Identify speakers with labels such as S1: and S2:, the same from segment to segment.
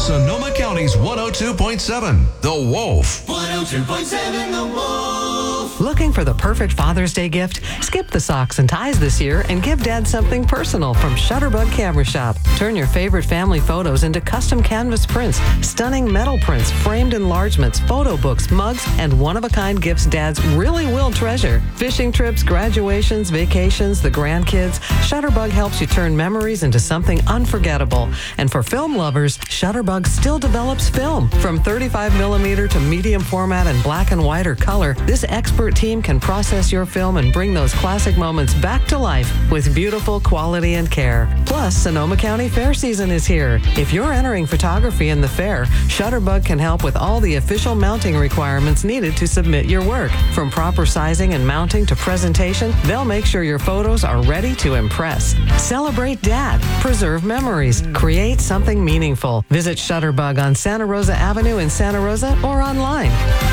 S1: Sonoma County's 102.7, The Wolf.
S2: 102.7 The Wolf.
S3: Looking for the perfect Father's Day gift? Skip the socks and ties this year and give Dad something personal from Shutterbug Camera Shop. Turn your favorite family photos into custom canvas prints, stunning metal prints, framed enlargements, photo books, mugs, and one-of-a-kind gifts Dads really will treasure. Fishing trips, graduations, vacations, the grandkids, Shutterbug helps you turn memories into something unforgettable. And for film lovers, Shutterbug still develops film. From 35 millimeter to medium format and black and white or color, this expert team can process your film and bring those classic moments back to life with beautiful quality and care. Plus, Sonoma County Fair season is here. If you're entering photography in the fair, Shutterbug can help with all the official mounting requirements needed to submit your work. From proper sizing and mounting to presentation, they'll make sure your photos are ready to impress. Celebrate Dad, preserve memories, create something meaningful. Visit Shutterbug on Santa Rosa Avenue in Santa Rosa or online.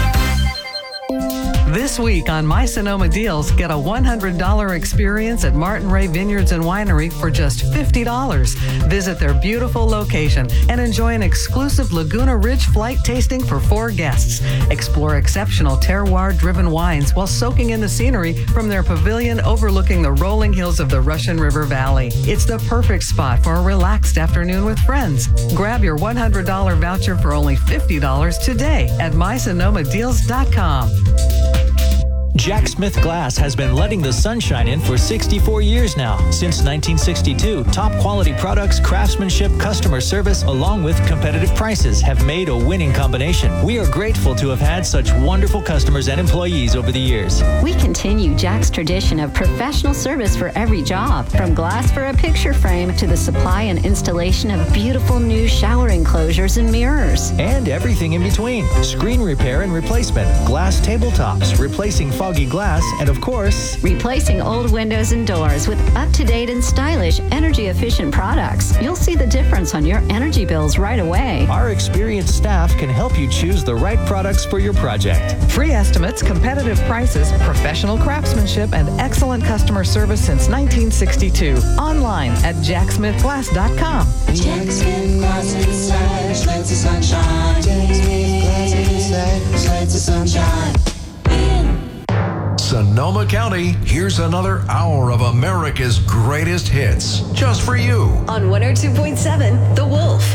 S3: This week on My Sonoma Deals, get a $100 experience at Martin Ray Vineyards and Winery for just $50. Visit their beautiful location and enjoy an exclusive Laguna Ridge flight tasting for 4 guests. Explore exceptional terroir-driven wines while soaking in the scenery from their pavilion overlooking the rolling hills of the Russian River Valley. It's the perfect spot for a relaxed afternoon with friends. Grab your $100 voucher for only $50 today at mysonomadeals.com.
S4: Jack Smith Glass has been letting the sunshine in for 64 years now. Since 1962, top quality products, craftsmanship, customer service, along with competitive prices have made a winning combination. We are grateful to have had such wonderful customers and employees over the years.
S5: We continue Jack's tradition of professional service for every job, from glass for a picture frame to the supply and installation of beautiful new shower enclosures and mirrors.
S4: And everything in between. Screen repair and replacement, glass tabletops, replacing foggy glass, and of course,
S5: replacing old windows and doors with up-to-date and stylish, energy-efficient products. You'll see the difference on your energy bills right away.
S4: Our experienced staff can help you choose the right products for your project.
S3: Free estimates, competitive prices, professional craftsmanship, and excellent customer service since 1962. Online at jacksmithglass.com.
S2: Jack Smith Glass inside, lets the sunshine. Jack Smith Glass inside, lets the sunshine.
S1: Sonoma County, here's another hour of America's greatest hits, just for you.
S6: On 102.7 The Wolf.